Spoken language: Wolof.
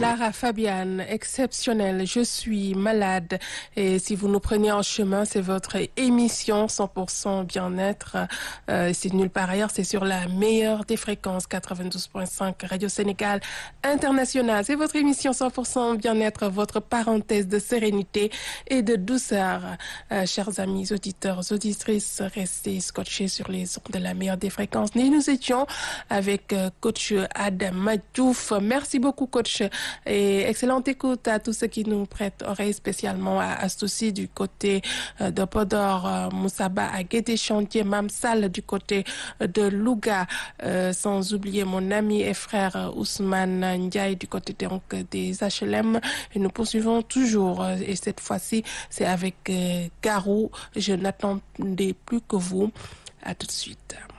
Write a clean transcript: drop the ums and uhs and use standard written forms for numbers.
Lara Fabian, exceptionnelle, je suis malade. Et si vous nous prenez en chemin, c'est votre émission 100% bien-être. C'est nulle part ailleurs, c'est sur la meilleure des fréquences 92.5 Radio Sénégal International. C'est votre émission 100% bien-être, votre parenthèse de sérénité et de douceur. Chers amis auditeurs, auditrices, restez scotchés sur les ondes de la meilleure des fréquences. Nous étions avec coach Adam Diouf. Merci beaucoup, coach. Et excellente écoute à tous ceux qui nous prêtent oreille, spécialement à Astoussi du côté de Podor, Moussaba à Guédé-Chantier, Mamsal du côté de Louga, sans oublier mon ami et frère Ousmane Ndiaye du côté donc des HLM. Et nous poursuivons toujours, et cette fois-ci, c'est avec Garou. Je n'attendais plus que vous. À tout de suite.